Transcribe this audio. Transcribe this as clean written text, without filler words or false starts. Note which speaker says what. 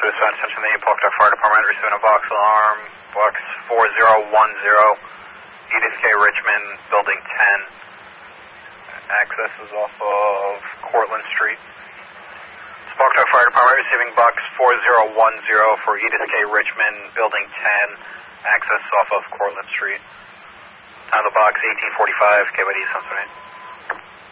Speaker 1: to the attention of the Pocatello Fire Department, receiving a box alarm, box 4010, Edith K. Richmond, building 10. Access is off of Cortlandt Street. Pocatello Fire Department receiving box 4010 for Edith K. Richmond, building 10. Access off of Cortlandt Street. Time of the box 1845, KYD 778.